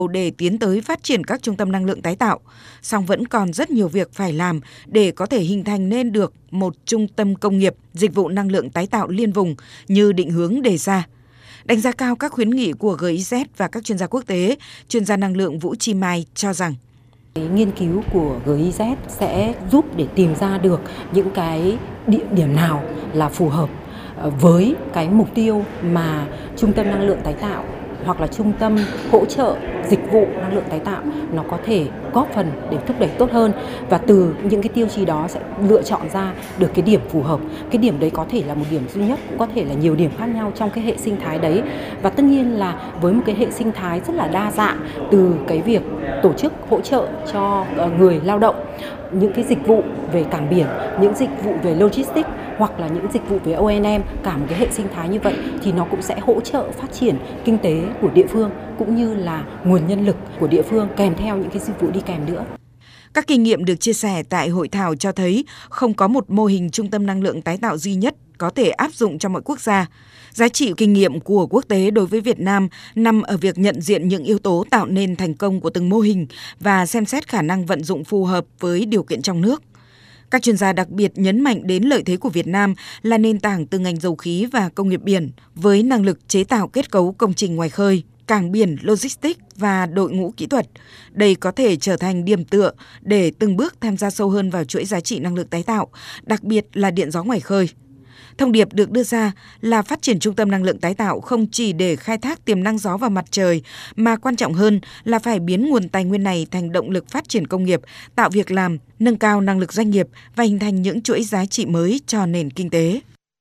để tiến tới phát triển các trung tâm năng lượng tái tạo, song vẫn còn rất nhiều việc phải làm để có thể hình thành nên được một trung tâm công nghiệp, dịch vụ năng lượng tái tạo liên vùng như định hướng đề ra. Đánh giá cao các khuyến nghị của GIZ và các chuyên gia quốc tế, chuyên gia năng lượng Vũ Chi Mai cho rằng nghiên cứu của GIZ sẽ giúp để tìm ra được những cái địa điểm nào là phù hợp với cái mục tiêu mà trung tâm năng lượng tái tạo hoặc là trung tâm hỗ trợ dịch vụ năng lượng tái tạo nó có thể góp phần để thúc đẩy tốt hơn, và từ những cái tiêu chí đó sẽ lựa chọn ra được cái điểm phù hợp. Cái điểm đấy có thể là một điểm duy nhất, cũng có thể là nhiều điểm khác nhau trong cái hệ sinh thái đấy, và tất nhiên là với một cái hệ sinh thái rất là đa dạng, từ cái việc tổ chức hỗ trợ cho người lao động, những cái dịch vụ về cảng biển, những dịch vụ về logistics hoặc là những dịch vụ về O&M, cả một cái hệ sinh thái như vậy thì nó cũng sẽ hỗ trợ phát triển kinh tế của địa phương cũng như là nguồn nhân lực của địa phương kèm theo những cái dịch vụ đi kèm nữa. Các kinh nghiệm được chia sẻ tại hội thảo cho thấy không có một mô hình trung tâm năng lượng tái tạo duy nhất có thể áp dụng cho mọi quốc gia. Giá trị kinh nghiệm của quốc tế đối với Việt Nam nằm ở việc nhận diện những yếu tố tạo nên thành công của từng mô hình và xem xét khả năng vận dụng phù hợp với điều kiện trong nước. Các chuyên gia đặc biệt nhấn mạnh đến lợi thế của Việt Nam là nền tảng từ ngành dầu khí và công nghiệp biển với năng lực chế tạo kết cấu công trình ngoài khơi, cảng biển, logistics và đội ngũ kỹ thuật. Đây có thể trở thành điểm tựa để từng bước tham gia sâu hơn vào chuỗi giá trị năng lượng tái tạo, đặc biệt là điện gió ngoài khơi. Thông điệp được đưa ra là phát triển trung tâm năng lượng tái tạo không chỉ để khai thác tiềm năng gió và mặt trời, mà quan trọng hơn là phải biến nguồn tài nguyên này thành động lực phát triển công nghiệp, tạo việc làm, nâng cao năng lực doanh nghiệp và hình thành những chuỗi giá trị mới cho nền kinh tế.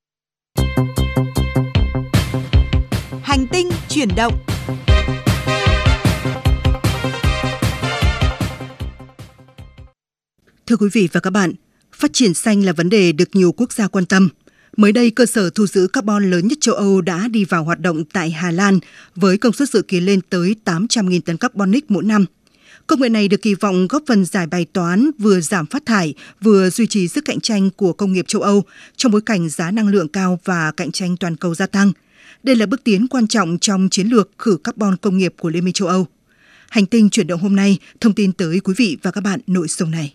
Hành tinh chuyển động. Thưa quý vị và các bạn, phát triển xanh là vấn đề được nhiều quốc gia quan tâm. Mới đây, cơ sở thu giữ carbon lớn nhất châu Âu đã đi vào hoạt động tại Hà Lan với công suất dự kiến lên tới 800.000 tấn carbonic mỗi năm. Công nghệ này được kỳ vọng góp phần giải bài toán vừa giảm phát thải, vừa duy trì sức cạnh tranh của công nghiệp châu Âu trong bối cảnh giá năng lượng cao và cạnh tranh toàn cầu gia tăng. Đây là bước tiến quan trọng trong chiến lược khử carbon công nghiệp của Liên minh châu Âu. Hành tinh chuyển động hôm nay thông tin tới quý vị và các bạn nội dung này.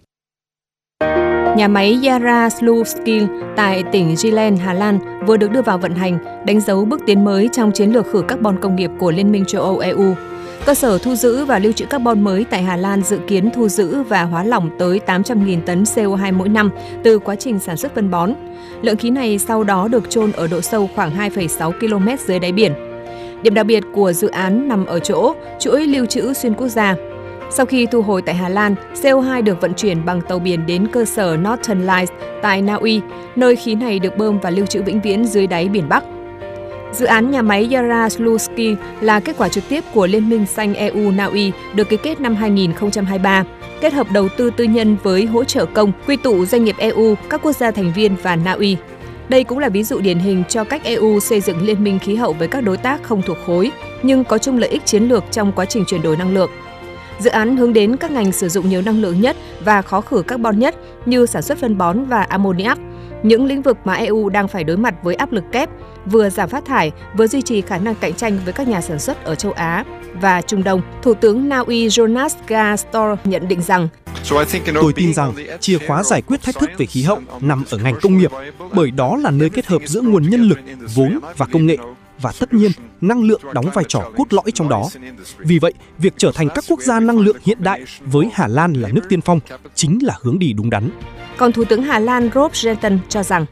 Nhà máy Yara Sluiskil tại tỉnh Zeeland, Hà Lan vừa được đưa vào vận hành, đánh dấu bước tiến mới trong chiến lược khử carbon công nghiệp của Liên minh châu Âu EU. Cơ sở thu giữ và lưu trữ carbon mới tại Hà Lan dự kiến thu giữ và hóa lỏng tới 800.000 tấn CO2 mỗi năm từ quá trình sản xuất phân bón. Lượng khí này sau đó được chôn ở độ sâu khoảng 2,6 km dưới đáy biển. Điểm đặc biệt của dự án nằm ở chỗ chuỗi lưu trữ xuyên quốc gia. Sau khi thu hồi tại Hà Lan, CO2 được vận chuyển bằng tàu biển đến cơ sở Northern Lights tại Na Uy, nơi khí này được bơm và lưu trữ vĩnh viễn dưới đáy biển Bắc. Dự án nhà máy Yara Sluiskil là kết quả trực tiếp của Liên minh xanh EU-Na Uy được ký kết năm 2023, kết hợp đầu tư tư nhân với hỗ trợ công, quy tụ doanh nghiệp EU, các quốc gia thành viên và Na Uy. Đây cũng là ví dụ điển hình cho cách EU xây dựng liên minh khí hậu với các đối tác không thuộc khối, nhưng có chung lợi ích chiến lược trong quá trình chuyển đổi năng lượng. Dự án hướng đến các ngành sử dụng nhiều năng lượng nhất và khó khử carbon nhất như sản xuất phân bón và ammoniac, những lĩnh vực mà EU đang phải đối mặt với áp lực kép, vừa giảm phát thải, vừa duy trì khả năng cạnh tranh với các nhà sản xuất ở châu Á và Trung Đông. Thủ tướng Na Uy Jonas Gahr nhận định rằng tôi tin rằng chìa khóa giải quyết thách thức về khí hậu nằm ở ngành công nghiệp, bởi đó là nơi kết hợp giữa nguồn nhân lực, vốn và công nghệ. Và tất nhiên, năng lượng đóng vai trò cốt lõi trong đó. Vì vậy, việc trở thành các quốc gia năng lượng hiện đại với Hà Lan là nước tiên phong chính là hướng đi đúng đắn. Còn Thủ tướng Hà Lan Rob Jetten cho rằng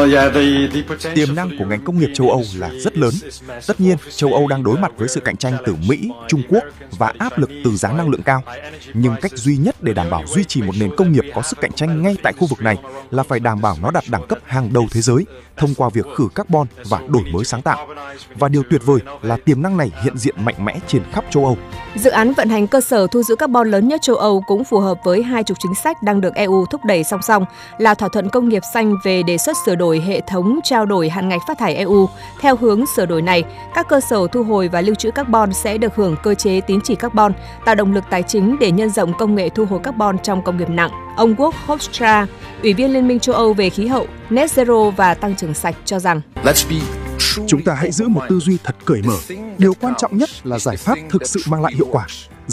tiềm năng của ngành công nghiệp châu Âu là rất lớn. Tất nhiên, châu Âu đang đối mặt với sự cạnh tranh từ Mỹ, Trung Quốc và áp lực từ giá năng lượng cao. Nhưng cách duy nhất để đảm bảo duy trì một nền công nghiệp có sức cạnh tranh ngay tại khu vực này là phải đảm bảo nó đạt đẳng cấp hàng đầu thế giới thông qua việc khử carbon và đổi mới sáng tạo. Và điều tuyệt vời là tiềm năng này hiện diện mạnh mẽ trên khắp châu Âu. Dự án vận hành cơ sở thu giữ carbon lớn nhất châu Âu cũng phù hợp với hai trục chính sách đang được EU thúc đẩy song song là thỏa thuận công nghiệp xanh về đề xuất sửa đổi hệ thống trao đổi hạn ngạch phát thải EU. Theo hướng sửa đổi này, các cơ sở thu hồi và lưu trữ carbon sẽ được hưởng cơ chế tín chỉ carbon, tạo động lực tài chính để nhân rộng công nghệ thu hồi carbon trong công nghiệp nặng. Ông Wout Hoekstra, Ủy viên Liên minh châu Âu về khí hậu, Net Zero và tăng trưởng sạch cho rằng chúng ta hãy giữ một tư duy thật cởi mở. Điều quan trọng nhất là giải pháp thực sự mang lại hiệu quả.